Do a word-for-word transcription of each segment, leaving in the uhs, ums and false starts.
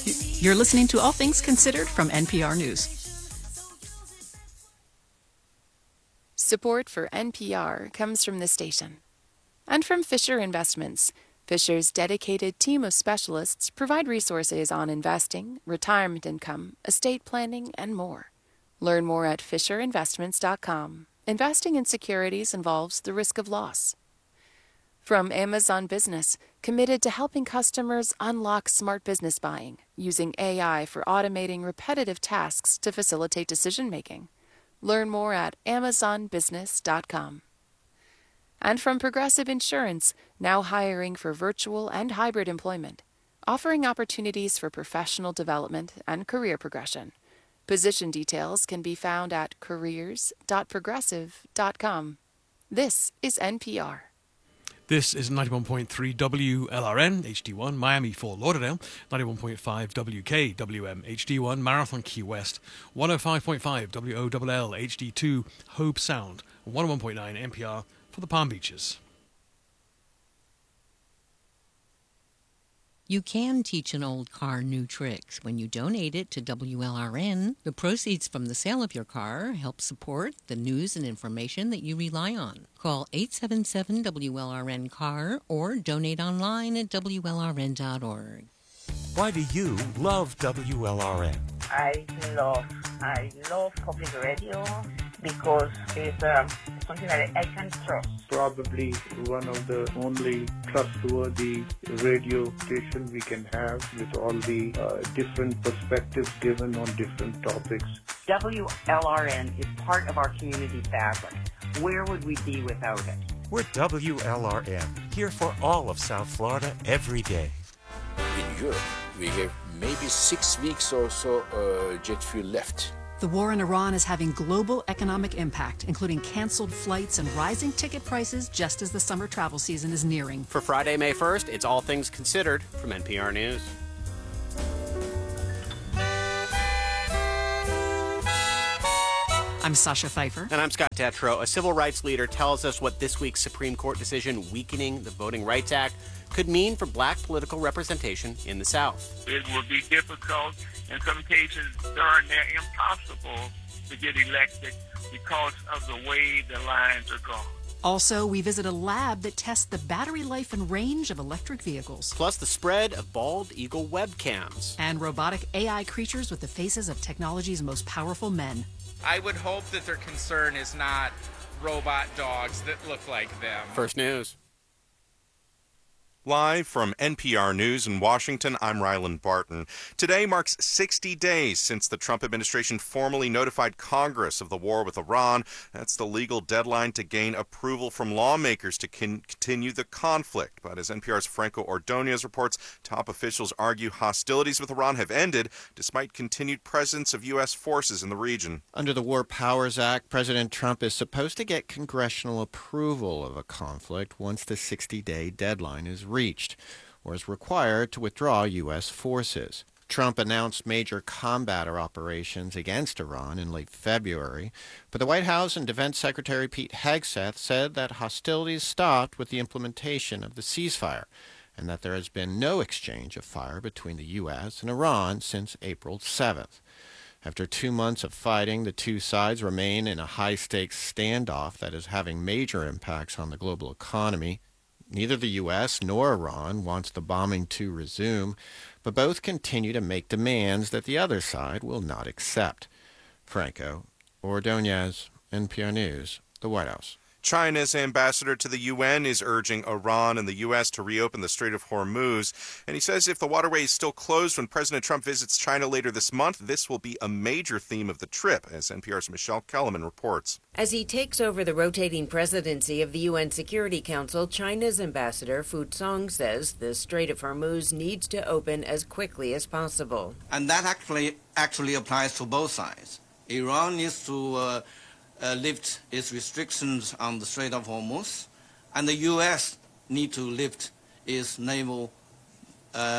You're listening to All Things Considered from N P R News. Support for N P R comes from the station and from Fisher Investments. Fisher's dedicated team of specialists provide resources on investing, retirement income, estate planning, and more. Learn more at fisher investments dot com. Investing in securities involves the risk of loss. From Amazon Business, committed to helping customers unlock smart business buying, using A I for automating repetitive tasks to facilitate decision-making. Learn more at amazon business dot com. And from Progressive Insurance, now hiring for virtual and hybrid employment, offering opportunities for professional development and career progression. Position details can be found at careers dot progressive dot com. This is N P R. This is ninety-one point three W L R N, H D one, Miami, Fort Lauderdale, ninety-one point five W K W M, H D one, Marathon, Key West, one oh five point five W O L L, H D two, Hope Sound, one oh one point nine N P R for the Palm Beaches. You can teach an old car new tricks. When you donate it to W L R N, the proceeds from the sale of your car help support the news and information that you rely on. Call eight seven seven W L R N C A R or donate online at W L R N dot org. Why do you love W L R N? I love, I love public radio because it's um, something that I can trust. Probably one of the only trustworthy radio station we can have with all the uh, different perspectives given on different topics. W L R N is part of our community fabric. Where would we be without it? We're W L R N, here for all of South Florida every day. In Europe, we have maybe six weeks or so uh, jet fuel left. The war in Iran is having global economic impact, including canceled flights and rising ticket prices just as the summer travel season is nearing. For Friday, May first, it's All Things Considered from N P R News. I'm Sasha Pfeiffer. And I'm Scott Detrow. A civil rights leader tells us what this week's Supreme Court decision weakening the Voting Rights Act could mean for black political representation in the South. It will be difficult, in some cases darn near impossible to get elected because of the way the lines are gone. Also, we visit a lab that tests the battery life and range of electric vehicles. Plus the spread of bald eagle webcams. And robotic A I creatures with the faces of technology's most powerful men. I would hope that their concern is not robot dogs that look like them. First News. Live from N P R News in Washington, I'm Ryland Barton. Today marks sixty days since the Trump administration formally notified Congress of the war with Iran. That's the legal deadline to gain approval from lawmakers to con- continue the conflict. But as N P R's Franco Ordonez reports, top officials argue hostilities with Iran have ended despite continued presence of U S forces in the region. Under the War Powers Act, President Trump is supposed to get congressional approval of a conflict once the sixty-day deadline is reached. reached, or is required to withdraw U S forces. Trump announced major combat operations against Iran in late February, but the White House and Defense Secretary Pete Hegseth said that hostilities stopped with the implementation of the ceasefire, and that there has been no exchange of fire between the U S and Iran since April seventh. After two months of fighting, the two sides remain in a high-stakes standoff that is having major impacts on the global economy. Neither the U S nor Iran wants the bombing to resume, but both continue to make demands that the other side will not accept. Franco Ordonez, N P R News, the White House. China's ambassador to the U N is urging Iran and the U S to reopen the Strait of Hormuz. And he says if the waterway is still closed when President Trump visits China later this month, this will be a major theme of the trip, as N P R's Michelle Kellerman reports. As he takes over the rotating presidency of the U N Security Council, China's ambassador Fu Song says the Strait of Hormuz needs to open as quickly as possible. And that actually actually applies to both sides. Iran needs to uh, Uh, lift its restrictions on the Strait of Hormuz, and the U S need to lift its naval uh,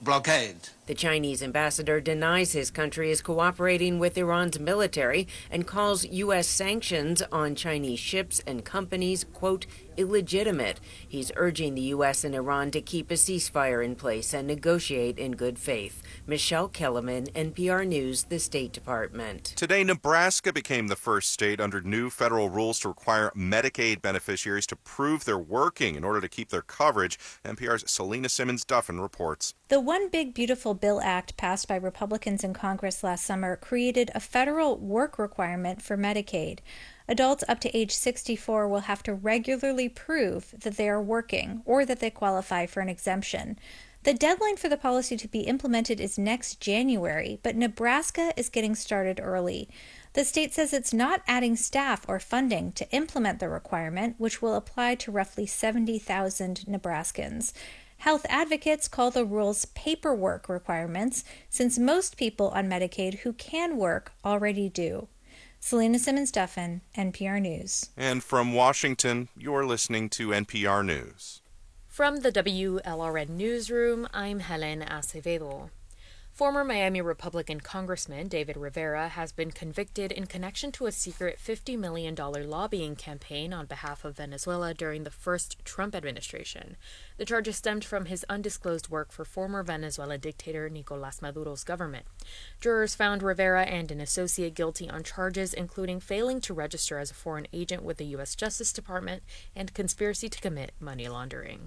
blockade. The Chinese ambassador denies his country is cooperating with Iran's military and calls U S sanctions on Chinese ships and companies, quote, illegitimate. He's urging the U S and Iran to keep a ceasefire in place and negotiate in good faith. Michelle Kellerman, N P R News, the State Department. Today, Nebraska became the first state under new federal rules to require Medicaid beneficiaries to prove they're working in order to keep their coverage. N P R's Selena Simmons-Duffin reports. The One Big Beautiful Bill Act passed by Republicans in Congress last summer created a federal work requirement for Medicaid. Adults up to age sixty-four will have to regularly prove that they are working or that they qualify for an exemption. The deadline for the policy to be implemented is next January, but Nebraska is getting started early. The state says it's not adding staff or funding to implement the requirement, which will apply to roughly seventy thousand Nebraskans. Health advocates call the rules paperwork requirements, since most people on Medicaid who can work already do. Selena Simmons-Duffin, N P R News. And from Washington, you're listening to N P R News. From the W L R N Newsroom, I'm Helen Acevedo. Former Miami Republican Congressman David Rivera has been convicted in connection to a secret fifty million dollars lobbying campaign on behalf of Venezuela during the first Trump administration. The charges stemmed from his undisclosed work for former Venezuelan dictator Nicolás Maduro's government. Jurors found Rivera and an associate guilty on charges including failing to register as a foreign agent with the U S Justice Department and conspiracy to commit money laundering.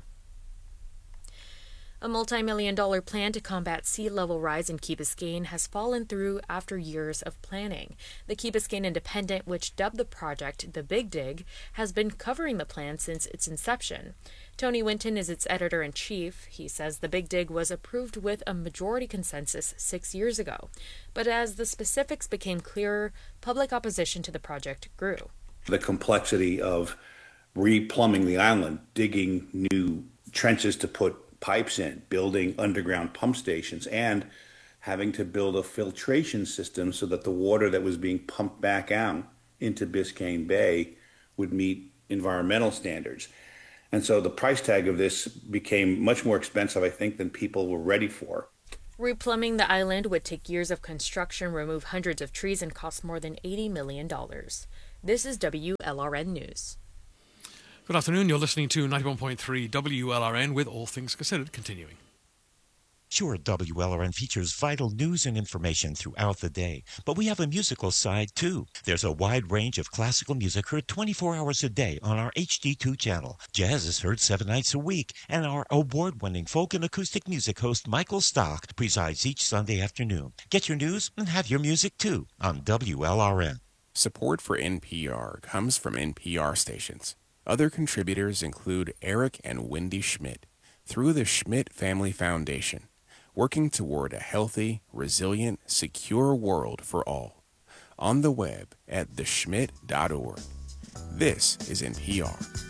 A multi-million dollar plan to combat sea level rise in Key Biscayne has fallen through after years of planning. The Key Biscayne Independent, which dubbed the project the Big Dig, has been covering the plan since its inception. Tony Winton is its editor-in-chief. He says the Big Dig was approved with a majority consensus six years ago. But as the specifics became clearer, public opposition to the project grew. The complexity of replumbing the island, digging new trenches to put pipes in, building underground pump stations, and having to build a filtration system so that the water that was being pumped back out into Biscayne Bay would meet environmental standards. And so the price tag of this became much more expensive, I think, than people were ready for. Replumbing the island would take years of construction, remove hundreds of trees, and cost more than eighty million dollars. This is W L R N News. Good afternoon. You're listening to ninety-one point three W L R N with All Things Considered continuing. Sure, W L R N features vital news and information throughout the day, but we have a musical side too. There's a wide range of classical music heard twenty-four hours a day on our H D two channel. Jazz is heard seven nights a week, and our award-winning folk and acoustic music host Michael Stock presides each Sunday afternoon. Get your news and have your music too on W L R N. Support for N P R comes from N P R stations. Other contributors include Eric and Wendy Schmidt through the Schmidt Family Foundation, working toward a healthy, resilient, secure world for all. On the web at the schmidt dot org. This is N P R.